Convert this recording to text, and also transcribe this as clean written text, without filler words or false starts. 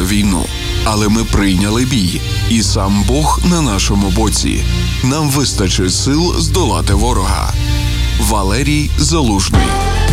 війну. Але ми прийняли бій, і сам Бог на нашому боці. Нам вистачить сил здолати ворога. Валерій Залужний.